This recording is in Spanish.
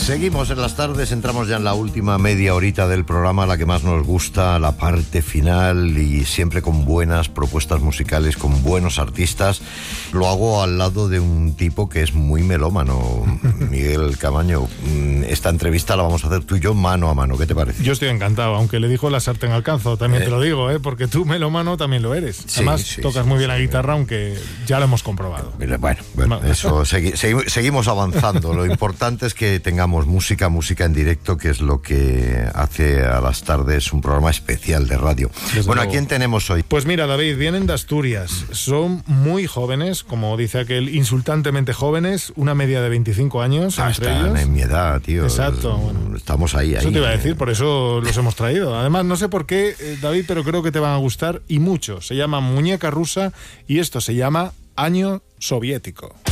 Seguimos en las tardes, entramos ya en la última media horita del programa, la que más nos gusta, la parte final, y siempre con buenas propuestas musicales, con buenos artistas. Lo hago al lado de un tipo que es muy melómano, Miguel Camaño. Esta entrevista la vamos a hacer tú y yo mano a mano, ¿qué te parece? Yo estoy encantado, aunque le dijo la sartén al canzo, también te lo digo, porque tú melómano también lo eres. Sí, además sí, tocas sí, muy bien la guitarra, aunque ya lo hemos comprobado. Bueno, eso seguimos avanzando. Lo importante es que tengamos música en directo, que es lo que hace a las tardes un programa especial de radio. Bueno, ¿a quién tenemos hoy? Pues mira, David, vienen de Asturias. Son muy jóvenes, como dice aquel, insultantemente jóvenes, una media de 25 años entre están ellos. En mi edad, tío. Exacto. Bueno, estamos ahí. Eso te iba a decir, por eso los hemos traído. Además, no sé por qué, David, pero creo que te van a gustar y mucho. Se llama Muñeca Rusa y esto se llama Año Soviético.